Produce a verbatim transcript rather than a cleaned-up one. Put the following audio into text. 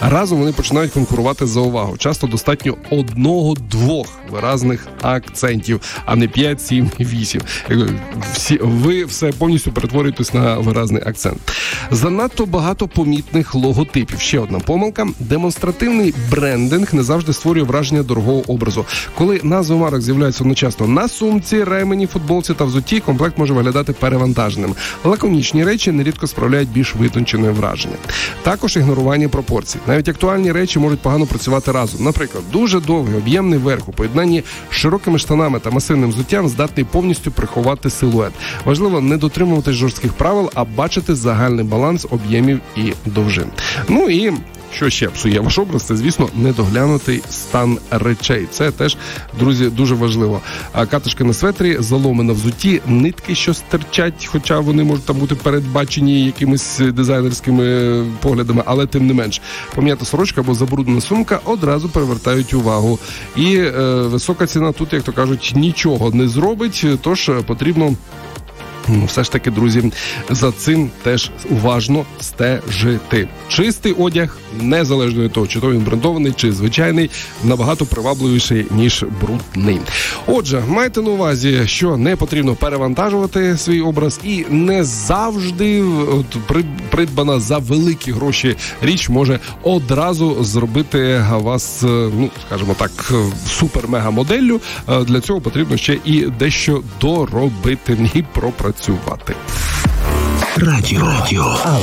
Разом вони починають конкурувати за увагу. Часто достатньо одного-двох виразних акцентів, а не п'ять, сім, вісім. Всі, ви все повністю перетворюєтесь на виразний акцент. Занадто багато помітних логотипів. Ще одна помилка. Демонстративний брендинг не завжди створює враження дорогого образу. Коли назви марок з'являються одночасно на сумці, ремені, футболці та взутті, комплект може виглядати перевантаженим. Лаконічні речі нерідко справляють більш витончене враження. Також ігнорування пропорцій. Навіть актуальні речі можуть погано працювати разом. Наприклад, дуже довгий, об'ємний верх у поєднанні з широкими штанами та масивним взуттям здатний повністю приховати силует. Важливо не дотримуватись жорстких правил, а бачити загальний баланс об'ємів і довжин. Ну і що ще псує ваш образ, це, звісно, недоглянутий стан речей. Це теж, друзі, дуже важливо. А катишки на светрі, заломи на взутті, нитки, що стирчать, хоча вони можуть там бути передбачені якимись дизайнерськими поглядами, але тим не менш. Пом'ята сорочка або забруднена сумка одразу привертають увагу. І е, висока ціна тут, як то кажуть, нічого не зробить, тож потрібно Ну, все ж таки, друзі, за цим теж уважно стежити. Чистий одяг, незалежно від того, чи то він брендований, чи звичайний, набагато привабливіший, ніж брудний. Отже, майте на увазі, що не потрібно перевантажувати свій образ, і не завжди от, придбана за великі гроші річ може одразу зробити вас, ну, скажімо так, супер-мега-моделлю. Для цього потрібно ще і дещо доробити і пропрацювати. Радіо. Радіо.